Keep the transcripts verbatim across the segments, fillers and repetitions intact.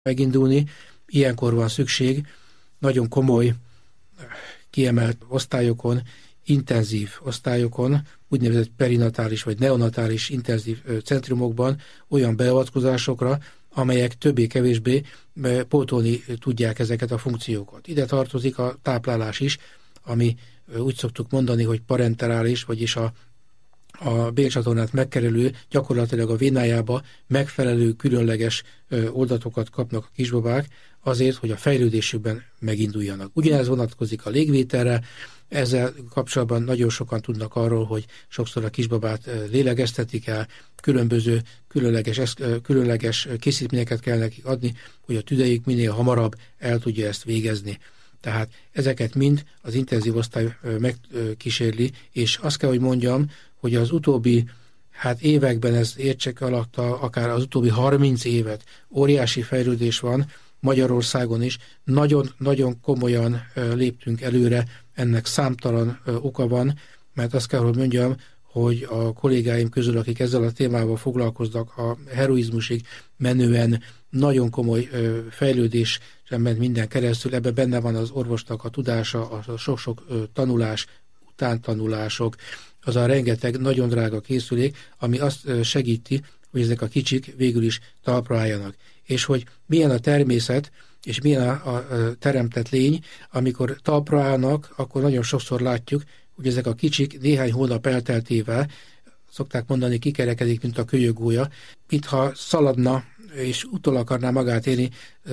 megindulni. Ilyenkor van szükség nagyon komoly, kiemelt osztályokon, intenzív osztályokon, úgynevezett perinatális vagy neonatális intenzív centrumokban olyan beavatkozásokra, amelyek többé-kevésbé pótolni tudják ezeket a funkciókat. Ide tartozik a táplálás is, ami úgy szoktuk mondani, hogy parenterális, vagyis a, a bélcsatornát megkerülő, gyakorlatilag a vénájába megfelelő különleges oldatokat kapnak a kisbabák, azért, hogy a fejlődésükben meginduljanak. Ugyanez vonatkozik a légvételre, ezzel kapcsolatban nagyon sokan tudnak arról, hogy sokszor a kisbabát lélegeztetik el, különböző különleges, különleges készítményeket kell nekik adni, hogy a tüdejük minél hamarabb el tudja ezt végezni. Tehát ezeket mind az intenzív osztály megkísérli, és azt kell, hogy mondjam, hogy az utóbbi hát években, ez értsek alatta, akár az utóbbi harminc évet óriási fejlődés van Magyarországon is, nagyon-nagyon komolyan léptünk előre, ennek számtalan oka van, mert azt kell, hogy mondjam, hogy a kollégáim közül, akik ezzel a témával foglalkoznak, a heroizmusig menően nagyon komoly fejlődés sem ment minden keresztül, ebben benne van az orvosnak a tudása, a sok-sok tanulás, utántanulások, az a rengeteg nagyon drága készülék, ami azt segíti, hogy ezek a kicsik végül is talpra álljanak. És hogy milyen a természet, és milyen a, a teremtett lény, amikor talpra állnak, akkor nagyon sokszor látjuk, hogy ezek a kicsik néhány hónap elteltével, szokták mondani, kikerekedik, mint a kölyögólya, mintha szaladna, és utol akarná magát élni,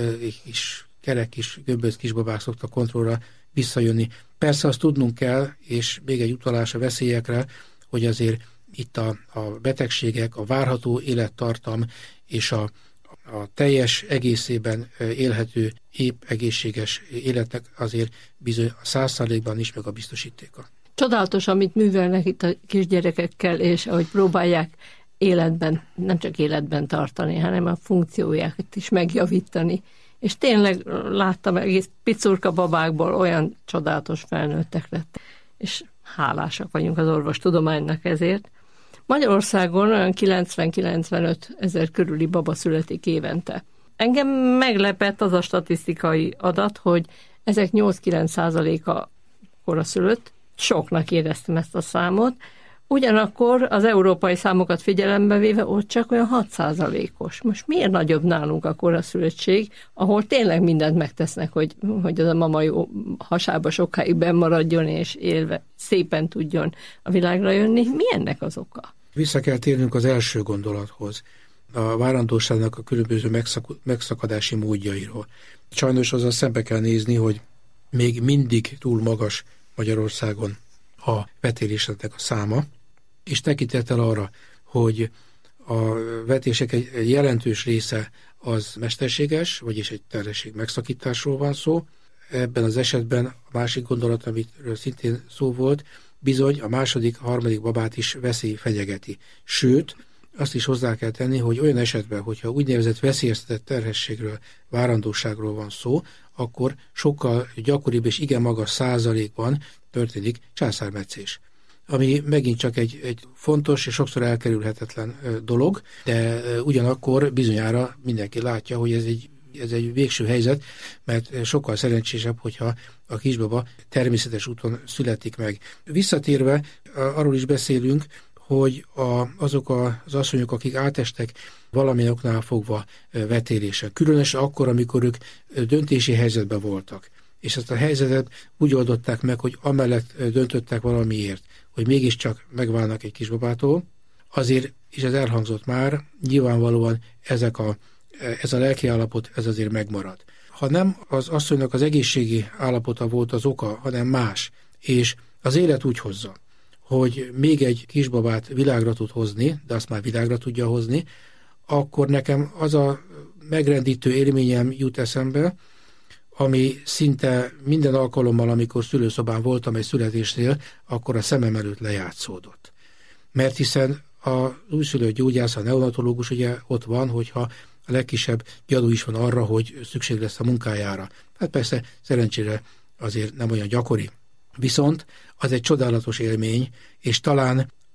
és kerek kis, gömböc kisbabák szoktak kontrollra visszajönni. Persze azt tudnunk kell, és még egy utalás a veszélyekre, hogy azért itt a, a betegségek, a várható élettartam és a, a teljes egészében élhető, épp egészséges életnek azért bizony a száz százalékban is meg a biztosítéka. Csodálatos, amit művelnek itt a kisgyerekekkel, és ahogy próbálják életben, nem csak életben tartani, hanem a funkciójákat is megjavítani. És tényleg láttam egész picurka babákból olyan csodálatos felnőttek lett, és hálásak vagyunk az orvostudománynak ezért. Magyarországon olyan kilencven-kilencvenöt ezer körüli baba születik évente. Engem meglepett az a statisztikai adat, hogy ezek nyolc-kilenc százaléka koraszülött, soknak éreztem ezt a számot, ugyanakkor az európai számokat figyelembe véve ott csak olyan hat százalékos. Most miért nagyobb nálunk a koraszülöttség, ahol tényleg mindent megtesznek, hogy, hogy az a mama jó hasába sokáig bennmaradjon, és élve szépen tudjon a világra jönni? Mi ennek az oka? Vissza kell térnünk az első gondolathoz, a várandóságnak a különböző megszak- megszakadási módjairól. Sajnos azzal szembe kell nézni, hogy még mindig túl magas Magyarországon a vetéléseknek a száma, és tekintettel arra, hogy a vetések egy jelentős része az mesterséges, vagyis egy terhesség megszakításról van szó. Ebben az esetben a másik gondolat, amiről szintén szó volt, bizony a második, a harmadik babát is veszély fenyegeti. Sőt, azt is hozzá kell tenni, hogy olyan esetben, hogyha úgynevezett veszélyeztetett terhességről, várandóságról van szó, akkor sokkal gyakoribb és igen magas százalékban történik császármetszés. Ami megint csak egy, egy fontos és sokszor elkerülhetetlen dolog, de ugyanakkor bizonyára mindenki látja, hogy ez egy, ez egy végső helyzet, mert sokkal szerencsésebb, hogyha a kisbaba természetes úton születik meg. Visszatérve, arról is beszélünk, hogy a, azok az asszonyok, akik átestek valamilyen oknál fogva vetélésre, különösen akkor, amikor ők döntési helyzetben voltak, és ezt a helyzetet úgy oldották meg, hogy amellett döntöttek valamiért, hogy mégiscsak megválnak egy kisbabától, azért, és ez elhangzott már, nyilvánvalóan ezek a, ez a lelki állapot, ez azért megmarad. Ha nem az asszonynak az egészségi állapota volt az oka, hanem más, és az élet úgy hozza, hogy még egy kisbabát világra tud hozni, de azt már világra tudja hozni, akkor nekem az a megrendítő élményem jut eszembe, ami szinte minden alkalommal, amikor szülőszobán voltam egy születésnél, akkor a szemem előtt lejátszódott. Mert hiszen az újszülött gyógyász, a neonatológus ugye ott van, hogyha a legkisebb gyanú is van arra, hogy szükség lesz a munkájára. Hát persze szerencsére azért nem olyan gyakori. Viszont az egy csodálatos élmény, és talán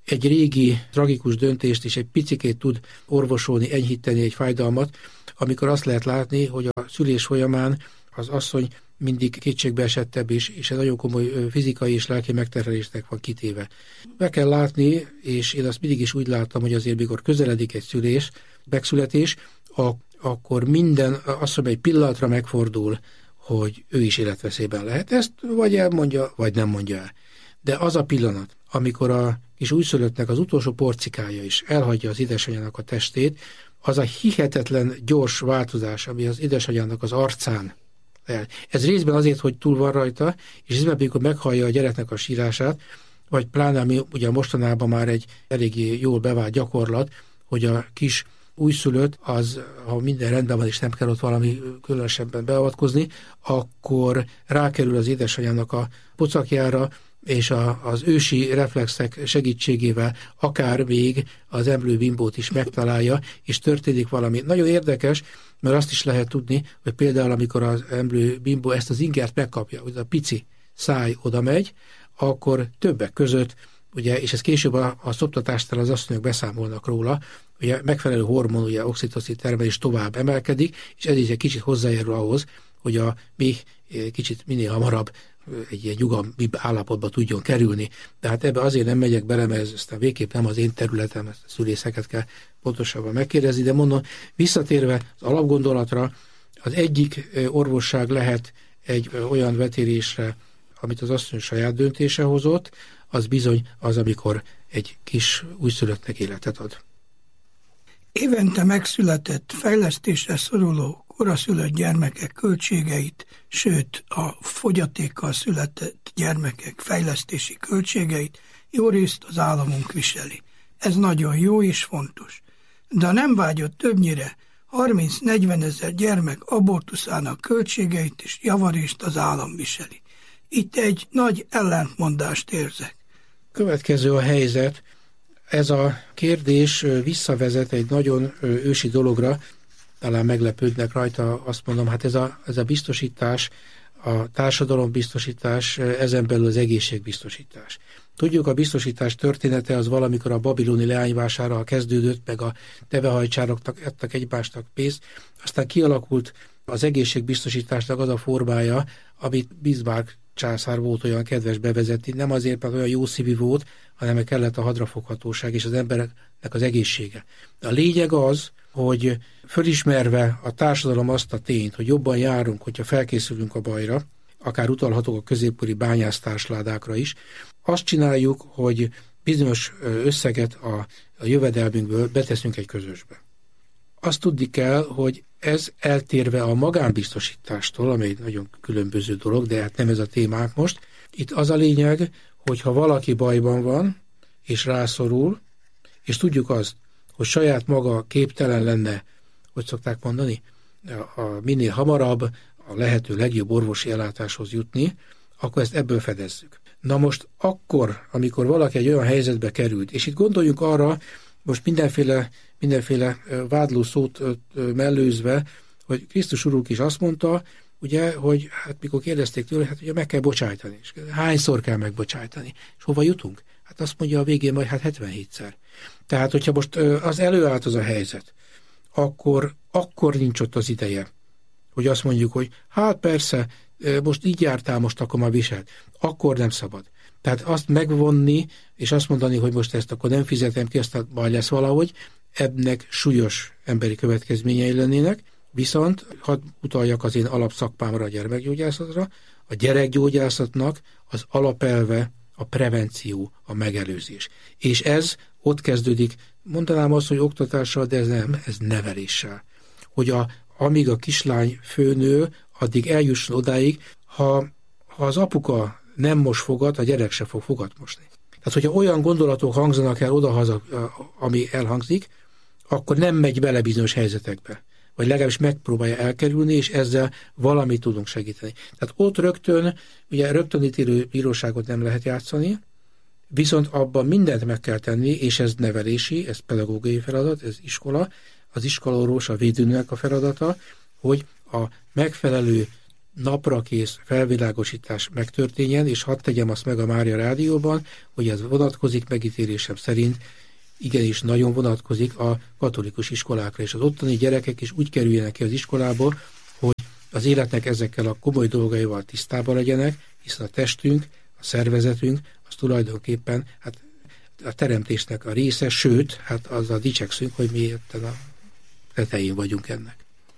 egy régi, tragikus döntést is egy picikét tud orvosolni, enyhíteni egy fájdalmat, amikor azt lehet látni, hogy a szülés folyamán az asszony mindig kétségbeesettebb is, és egy nagyon komoly fizikai és lelki megterhelésnek van kitéve. Meg kell látni, és én azt mindig is úgy láttam, hogy azért mikor közeledik egy szülés, megszületés, a, akkor minden asszony egy pillanatra megfordul, hogy ő is életveszélyben lehet. Ezt vagy elmondja, vagy nem mondja el. De az a pillanat, amikor a kis újszülöttnek az utolsó porcikája is elhagyja az édesanyjának a testét, az a hihetetlen gyors változás, ami az édesanyjának az arcán el. Ez részben azért, hogy túl van rajta, és részben, amikor meghallja a gyereknek a sírását, vagy pláne, ami ugye mostanában már egy eléggé jól bevált gyakorlat, hogy a kis újszülött, az, ha minden rendben van, és nem kell ott valami különösebben beavatkozni, akkor rákerül az édesanyjának a pocakjára, és a, az ősi reflexek segítségével akár még az emlőbimbót is megtalálja, és történik valami. Nagyon érdekes, mert azt is lehet tudni, hogy például amikor az emlőbimbó ezt az ingert megkapja, hogy a pici száj oda megy, akkor többek között, ugye, és ez később a, a szoptatásnál az asszonyok beszámolnak róla, ugye megfelelő hormon, ugye oxitocin termelés tovább emelkedik, és ez is egy kicsit hozzájárul ahhoz, hogy a még kicsit minél hamarabb egy ilyen nyugalmibb állapotba tudjon kerülni. De hát ebbe azért nem megyek bele, mert ez aztán végképp nem az én területem, ezt a szülészeket kell pontosabban megkérdezni, de mondom, visszatérve az alapgondolatra, az egyik orvosság lehet egy olyan vetélésre, amit az asszony saját döntése hozott, az bizony az, amikor egy kis újszülöttnek életet ad. Évente megszületett, fejlesztésre szoruló koraszülött gyermekek költségeit, sőt a fogyatékkal született gyermekek fejlesztési költségeit jó részt az államunk viseli. Ez nagyon jó és fontos. De a nem vágyott többnyire harminc-negyven ezer gyermek abortuszának költségeit és javarészt az állam viseli. Itt egy nagy ellentmondást érzek. Következő a helyzet. Ez a kérdés visszavezet egy nagyon ősi dologra, talán meglepődnek rajta, azt mondom, hát ez a, ez a biztosítás, a társadalombiztosítás, ezen belül az egészségbiztosítás. Tudjuk, a biztosítás története az valamikor a babiloni leányvásárral kezdődött, meg a tevehajcsároknak adtak egymásnak pénzt, aztán kialakult az egészségbiztosításnak az a formája, amit Bismarck császár volt olyan kedves bevezetni, nem azért, mert olyan jó szívű volt, hanem kellett a hadrafoghatóság és az embereknek az egészsége. De a lényeg az, hogy fölismerve a társadalom azt a tényt, hogy jobban járunk, hogyha felkészülünk a bajra, akár utalhatok a középkori bányásztársládákra is, azt csináljuk, hogy bizonyos összeget a, a jövedelmünkből beteszünk egy közösbe. Azt tudni kell, hogy ez eltérve a magánbiztosítástól, amely egy nagyon különböző dolog, de hát nem ez a témánk most. Itt az a lényeg, hogy ha valaki bajban van, és rászorul, és tudjuk azt, hogy saját maga képtelen lenne, hogy szokták mondani, a, a minél hamarabb a lehető legjobb orvosi ellátáshoz jutni, akkor ezt ebből fedezzük. Na most akkor, amikor valaki egy olyan helyzetbe került, és itt gondoljunk arra, most mindenféle, mindenféle vádló szót mellőzve, hogy Krisztus Urunk is azt mondta, ugye, hogy hát mikor kérdezték tőle, hát ugye meg kell bocsájtani. És hányszor kell megbocsájtani? És hova jutunk? Hát azt mondja a végén majd hát hetvenhétszer. Tehát, hogyha most az előállt az a helyzet, akkor, akkor nincs ott az ideje, hogy azt mondjuk, hogy hát persze, most így jártál, most akkor már viselt. Akkor nem szabad. Tehát azt megvonni, és azt mondani, hogy most ezt akkor nem fizetem ki, aztán majd lesz valahogy, ennek súlyos emberi következményei lennének, viszont hadd utaljak az én alapszakmámra, a gyermekgyógyászatra, a gyerekgyógyászatnak az alapelve a prevenció, a megelőzés. És ez ott kezdődik, mondanám azt, hogy oktatással, de ez nem, ez neveléssel. Hogy a, amíg a kislány főnő, addig eljusson odáig, ha, ha az apuka nem mos fogat, a gyerek se fog fogat mosni. Tehát, hogyha olyan gondolatok hangzanak el odahaza, ami elhangzik, akkor nem megy bele bizonyos helyzetekbe. Vagy legalábbis megpróbálja elkerülni, és ezzel valamit tudunk segíteni. Tehát ott rögtön, ugye rögtönítélő bíróságot nem lehet játszani, viszont abban mindent meg kell tenni, és ez nevelési, ez pedagógiai feladat, ez iskola, az iskolaorvos, a védőnőnek a feladata, hogy a megfelelő naprakész felvilágosítás megtörténjen, és hadd tegyem azt meg a Mária Rádióban, hogy ez vonatkozik megítélésem szerint, igenis nagyon vonatkozik a katolikus iskolákra, és az ottani gyerekek is úgy kerüljenek ki az iskolából, hogy az életnek ezekkel a komoly dolgaival tisztában legyenek, hiszen a testünk, a szervezetünk, az tulajdonképpen hát a teremtésnek a része, sőt, hát azzal dicsekszünk, hogy mi érten a tetején vagyunk ennek.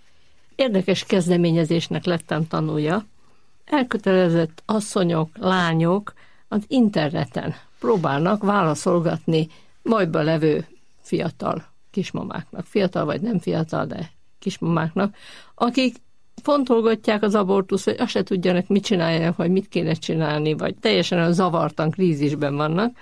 Érdekes kezdeményezésnek lettem tanulja. Elkötelezett asszonyok, lányok az interneten próbálnak válaszolgatni bajba levő fiatal kismamáknak, fiatal vagy nem fiatal, de kismamáknak, akik fontolgatják az abortuszt, vagy azt se tudjanak, mit csináljanak, vagy mit kéne csinálni, vagy teljesen a zavartan krízisben vannak,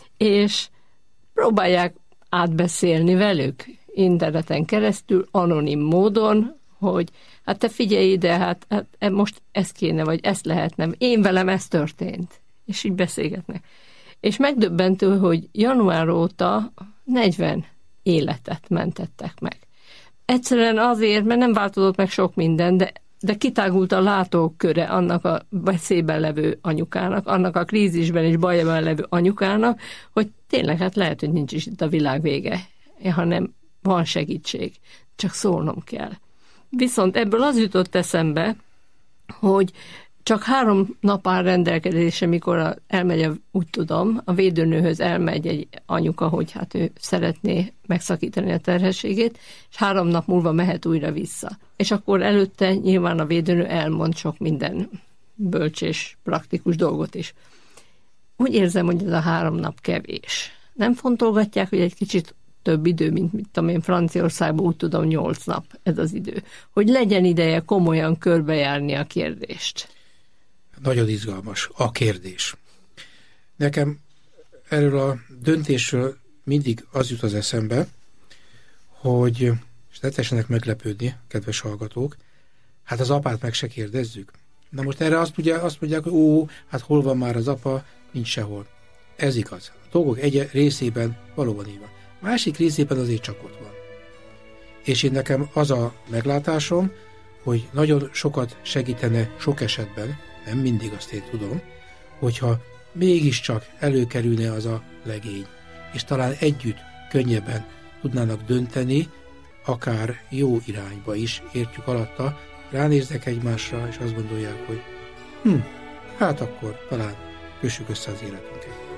és próbálják átbeszélni velük interneten keresztül, anonim módon, hogy hát te figyelj ide, hát, hát most ezt kéne, vagy ezt lehetne, én velem ez történt. És így beszélgetnek. És megdöbbentő, hogy január óta negyven életet mentettek meg. Egyszerűen azért, mert nem változott meg sok minden, de, de kitágult a látóköre annak a veszélyben levő anyukának, annak a krízisben és bajban levő anyukának, hogy tényleg hát lehet, hogy nincs is itt a világ vége, hanem van segítség, csak szólnom kell. Viszont ebből az jutott eszembe, hogy csak három nap áll rendelkezésre, mikor elmegy, a, úgy tudom, a védőnőhöz elmegy egy anyuka, hogy hát ő szeretné megszakítani a terhességét, és három nap múlva mehet újra vissza. És akkor előtte nyilván a védőnő elmond sok minden bölcs és praktikus dolgot is. Úgy érzem, hogy ez a három nap kevés. Nem fontolgatják, hogy egy kicsit több idő, mint mit tudom én, Franciaországban, úgy tudom, nyolc nap ez az idő. Hogy legyen ideje komolyan körbejárni a kérdést. Nagyon izgalmas a kérdés. Nekem erről a döntésről mindig az jut az eszembe, hogy, és ne tessenek meglepődni, kedves hallgatók, hát az apát meg se kérdezzük. Na most erre azt mondják, azt mondják hogy ó, hát hol van már az apa, nincs sehol. Ez igaz. A dolgok egy részében valóban így van. Másik részében azért csak ott van. És én nekem az a meglátásom, hogy nagyon sokat segítene sok esetben, nem mindig, azt én tudom, hogyha mégiscsak előkerülne az a legény, és talán együtt könnyebben tudnának dönteni, akár jó irányba is, értjük alatta, ránéznek egymásra, és azt gondolják, hogy hm, hát akkor talán kössük össze az életünket.